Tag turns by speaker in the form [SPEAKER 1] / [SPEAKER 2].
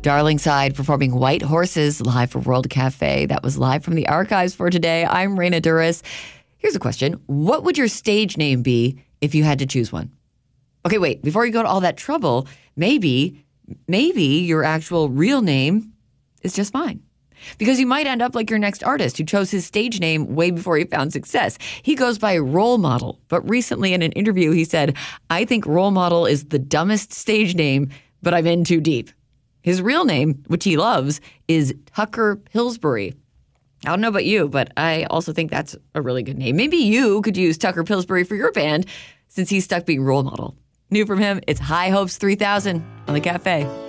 [SPEAKER 1] Darlingside performing White Horses live for World Cafe. That was live from the archives for today. I'm Raina Duras. Here's a question. What would your stage name be if you had to choose one? Okay, wait. Before you go to all that trouble, maybe your actual real name is just fine. Because you might end up like your next artist who chose his stage name way before he found success. He goes by Role Model, but recently in an interview he said, "I think Role Model is the dumbest stage name, but I'm in too deep." His real name, which he loves, is Tucker Pillsbury. I don't know about you, but I also think that's a really good name. Maybe you could use Tucker Pillsbury for your band since he's stuck being Role Model. New from him, it's High Hopes 3000 on the Cafe.